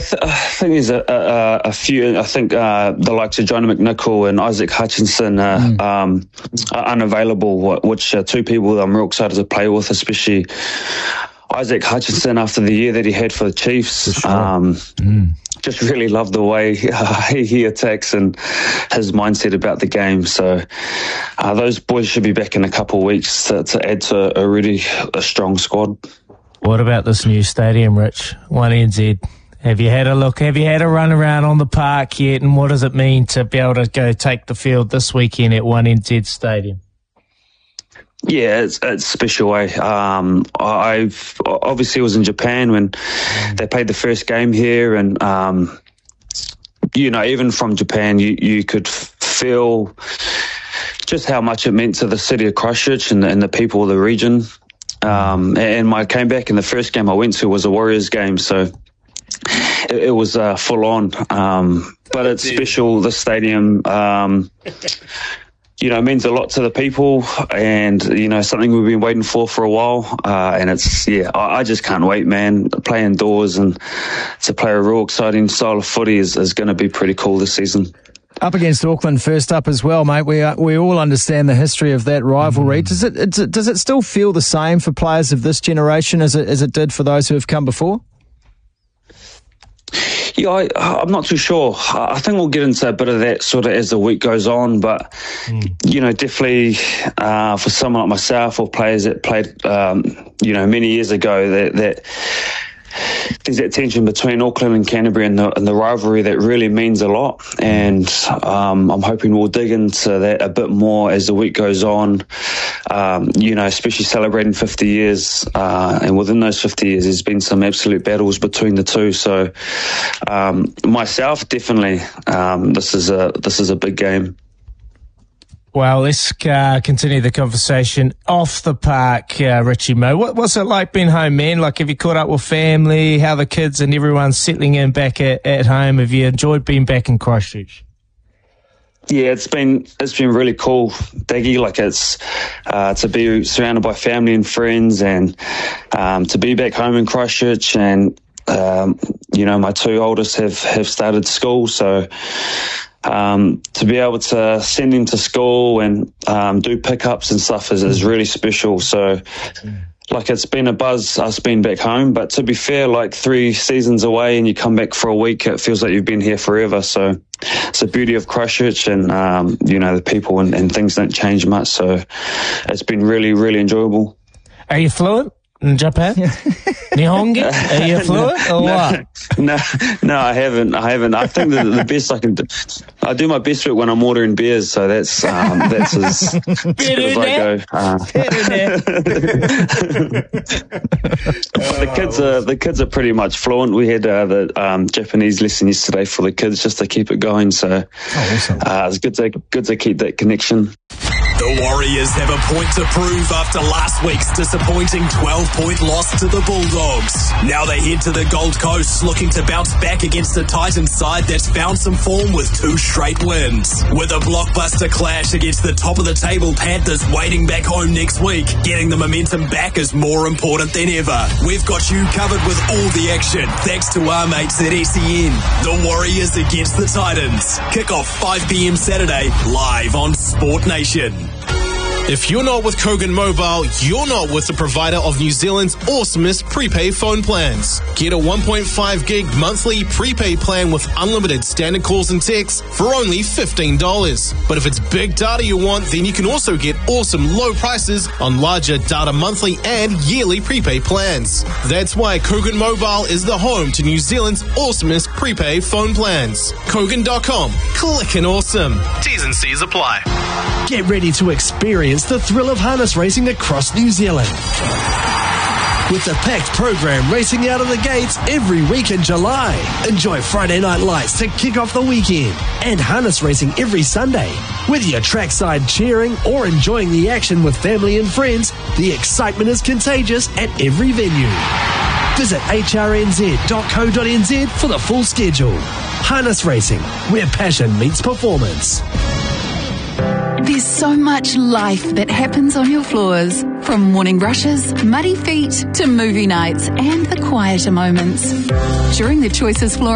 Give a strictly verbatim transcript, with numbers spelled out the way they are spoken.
th- I think there's a, a, a few. I think uh, the likes of Johnny McNichol and Isaac Hutchinson uh, mm. um, are unavailable, which are two people that I'm real excited to play with, especially Isaac Hutchinson after the year that he had for the Chiefs. For sure. um, mm. Just really love the way uh, he attacks and his mindset about the game. So uh, those boys should be back in a couple of weeks to, to add to a really a strong squad. What about this new stadium, Rich? one N Z. Have you had a look? Have you had a run around on the park yet? And what does it mean to be able to go take the field this weekend at one N Z Stadium? Yeah, it's it's special. Eh? Um, I've obviously was in Japan when they played the first game here, and um, you know, even from Japan, you you could feel just how much it meant to the city of Christchurch and the, and the people of the region. Um, and I came back, and the first game I went to was a Warriors game, so it, it was uh, full on. Um, but it's special. The stadium, um, you know, means a lot to the people, and you know, something we've been waiting for for a while. Uh, and it's yeah, I, I just can't wait, man. Play indoors and to play a real exciting style of footy is, is going to be pretty cool this season. Up against Auckland first up as well, mate. We uh, we all understand the history of that rivalry. Mm. Does it, it does it still feel the same for players of this generation as it as it did for those who have come before? Yeah, I, I'm not too sure. I think we'll get into a bit of that sort of as the week goes on, but mm. you know, definitely uh, for someone like myself or players that played, um, you know, many years ago, that that. There's that tension between Auckland and Canterbury and the, and the rivalry that really means a lot. And um, I'm hoping we'll dig into that a bit more as the week goes on, um, you know, especially celebrating fifty years. Uh, and within those fifty years, there's been some absolute battles between the two. So um, myself, definitely, um, this is a this is a big game. Well, let's uh, continue the conversation off the park, uh, Richie Mo. What, what's it like being home, man? Like, have you caught up with family? How the kids and everyone's settling in back at, at home? Have you enjoyed being back in Christchurch? Yeah, it's been it's been really cool, Daggy. Like it's uh, to be surrounded by family and friends, and um, to be back home in Christchurch. And um, you know, my two oldest have have started school, so. Um, to be able to send him to school and um, do pickups and stuff is, is really special. So, like, it's been a buzz us being back home. But to be fair, like three seasons away and you come back for a week, it feels like you've been here forever. So, it's the beauty of Christchurch, and um, you know, the people and, and things don't change much. So, it's been really, really enjoyable. Are you fluent in Japan? Nihongi? Are you fluent or no, what? No, no, I haven't. I haven't. I think the, the best I can do, I do my best work when I'm ordering beers, so that's um, that's as, as good as I go. Uh, the kids are the kids are pretty much fluent. We had uh, the um, Japanese lesson yesterday for the kids just to keep it going. So oh, awesome. uh, it's good to good to keep that connection. The Warriors have a point to prove after last week's disappointing twelve-point loss to the Bulldogs. Now they head to the Gold Coast looking to bounce back against a Titans side that's found some form with two straight wins. With a blockbuster clash against the top-of-the-table Panthers waiting back home next week, getting the momentum back is more important than ever. We've got you covered with all the action thanks to our mates at S E N. The Warriors against the Titans. Kick off five p.m. Saturday, live on Sport Nation. If you're not with Kogan Mobile, you're not with the provider of New Zealand's awesomest prepaid phone plans. Get a one point five gig monthly prepaid plan with unlimited standard calls and texts for only fifteen dollars. But if it's big data you want, then you can also get awesome low prices on larger data monthly and yearly prepaid plans. That's why Kogan Mobile is the home to New Zealand's awesomest prepaid phone plans. Kogan dot com. Clickin' awesome. T's and C's apply. Get ready to experience the thrill of harness racing across New Zealand. With a packed program racing out of the gates every week in July. Enjoy Friday night lights to kick off the weekend and harness racing every Sunday. Whether you're trackside cheering or enjoying the action with family and friends, the excitement is contagious at every venue. Visit h r n z dot co dot n z for the full schedule. Harness racing, where passion meets performance. There's so much life that happens on your floors. From morning rushes, muddy feet, to movie nights and the quieter moments. During the Choices Floor